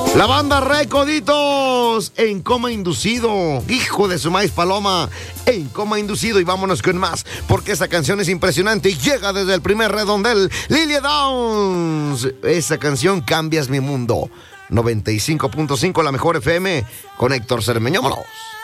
La banda Recoditos, En Coma Inducido. Hijo de su maíz paloma, En Coma Inducido. Y vámonos con más, porque esa canción es impresionante y llega desde el primer redondel. Lilia Downs. Esa canción, Cambias mi mundo. 95.5, la mejor FM, con Héctor Cermeño. ¡Vámonos!